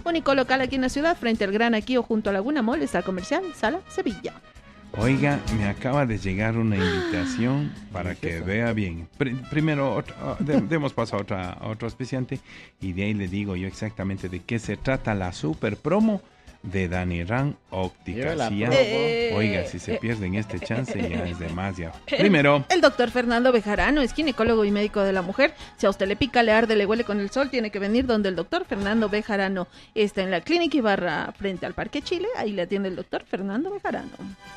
Único local aquí en la ciudad, frente al Gran Aquío, junto a Laguna Mall, está Comercial Sala Sevilla. Oiga, me acaba de llegar una invitación para que vea bien. Primero, demos paso a otro auspiciante y de ahí le digo yo exactamente de qué se trata la super promo de Daniran Óptica. Oiga, si se pierden este chance ya es demasiado. Primero, el doctor Fernando Bejarano es ginecólogo y médico de la mujer. Si a usted le pica, le arde, le huele con el sol, tiene que venir donde el doctor Fernando Bejarano. Está en la Clínica Ibarra frente al Parque Chile. Ahí le atiende el doctor Fernando Bejarano.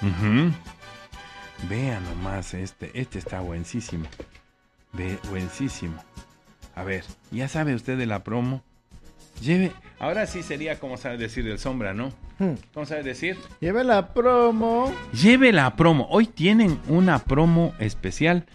Vea nomás, este está buenísimo. Buenísimo. A ver, ya sabe usted de la promo. Ahora sí sería como sabe decir el Sombra, ¿no? ¿Cómo sabe decir? Lleve la promo. Lleve la promo. Hoy tienen una promo especial.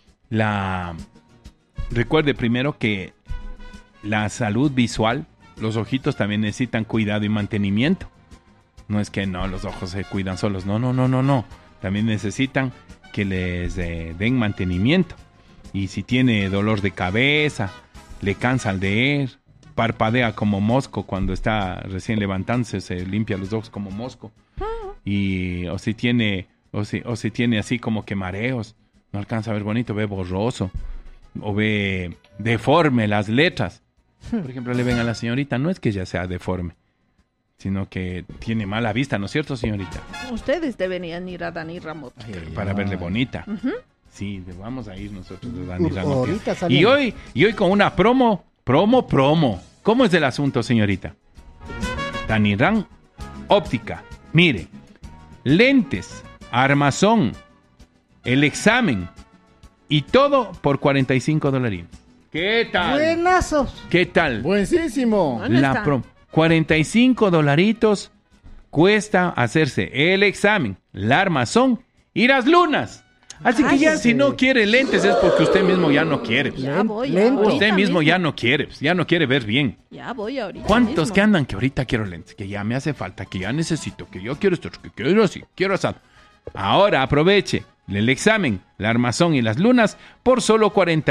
Recuerde primero que la salud visual, los ojitos también necesitan cuidado y mantenimiento. No es que no, los ojos se cuidan solos. No. También necesitan que les den mantenimiento. Y si tiene dolor de cabeza, le cansa al leer, parpadea como mosco cuando está recién levantándose, se limpia los ojos como mosco. O si tiene así como que mareos, no alcanza a ver bonito, ve borroso o ve deforme las letras. Por ejemplo, le ven a la señorita, no es que ella sea deforme, sino que tiene mala vista, ¿no es cierto, señorita? Ustedes deberían ir a Dani Ramot para verle bonita. Sí, vamos a ir nosotros a Dani Ramot. Y hoy con una promo. ¿Cómo es el asunto, señorita? Daniran Óptica. Mire, lentes, armazón, el examen y todo por $45. ¿Qué tal? Buenazos. ¿Qué tal? Buenísimo. La promo. $45 cuesta hacerse el examen, la armazón y las lunas. Así que ya si no quiere lentes es porque usted mismo ya no quiere. Usted mismo ya no quiere ver bien. Ya voy ahorita. ¿Cuántos mismo que andan que ahorita quiero lentes? Que ya me hace falta, que ya necesito, que yo quiero esto, que quiero así, quiero asado. Ahora aproveche el examen, la armazón y las lunas por solo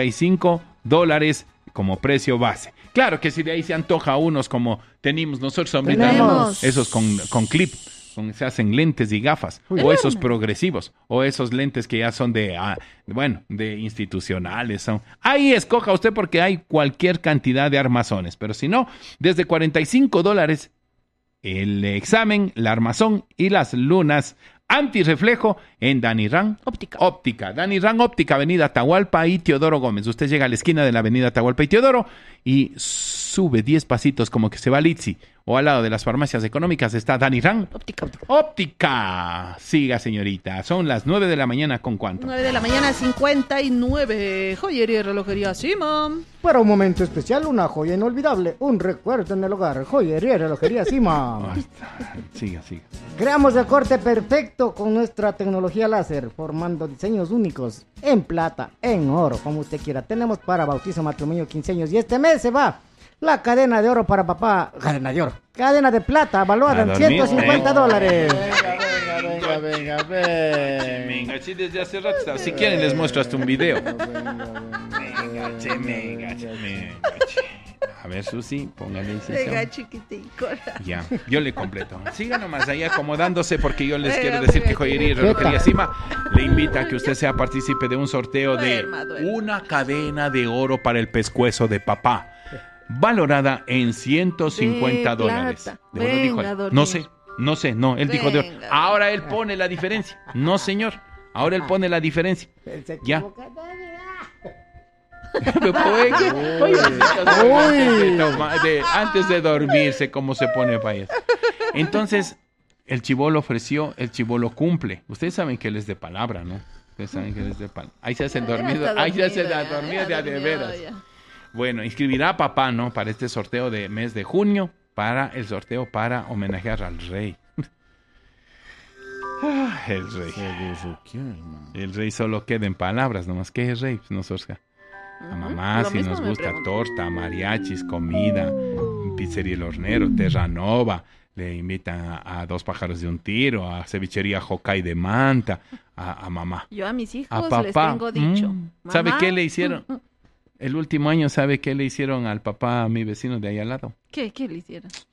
$45 como precio base. Claro que si de ahí se antoja unos como tenemos nosotros, esos con clip. Se hacen lentes y gafas, o esos progresivos, o esos lentes que ya son de institucionales. Ahí escoja usted porque hay cualquier cantidad de armazones, pero si no, desde $45 el examen, la armazón y las lunas antirreflejo en Daniran Óptica. Daniran Óptica, avenida Atahualpa y Teodoro Gómez. Usted llega a la esquina de la avenida Atahualpa y Teodoro y sube 10 pasitos como que se va a Litsi, o al lado de las farmacias económicas está Daniran Óptica. Siga, señorita. Son las 9 de la mañana, ¿con cuánto? 9 de la mañana, 59. Joyería y relojería Sima. Para un momento especial, una joya inolvidable, un recuerdo en el hogar. Joyería y relojería Sima. Siga. Creamos el corte perfecto con nuestra tecnología láser, formando diseños únicos en plata, en oro, como usted quiera. Tenemos para bautizo, matrimonio, 15 años y este mes se va la cadena de oro para papá. Cadena de plata valuada en $150. Venga, sí, desde hace rato. Si quieren les muestro hasta un video. Venga. A ver, Susi, póngale Venga, chiquitico. Ya, yo le completo. Siga nomás ahí acomodándose porque yo les quiero decir que Joyería y Relojería Sima le invita a que usted sea partícipe de un sorteo de una cadena de oro para el pescuezo de papá, valorada en $150. No sé, él dijo de oro. Ahora él pone la diferencia. No, señor, ahora él pone la diferencia. Ya. Antes de dormirse, cómo se pone país. Entonces, el chibolo ofreció, el chibolo cumple. Ustedes saben que él es de palabra, ¿no? Ahí se hacen dormidos, de veras. Bueno, inscribirá a papá, ¿no? Para este sorteo de mes de junio, para el sorteo para homenajear al rey. El rey solo queda en palabras, nomás. ¿Qué es rey? Nosotros a mamá, si nos gusta torta, mariachis, comida, pizzería El Hornero, Terranova, le invitan a Dos Pájaros de un Tiro, a Cevichería Jocay de Manta, a mamá. Yo a mis hijos a papá, les tengo dicho. ¿Sabe qué le hicieron? El último año, ¿sabe qué le hicieron al papá, a mi vecino de ahí al lado? ¿Qué le hicieron?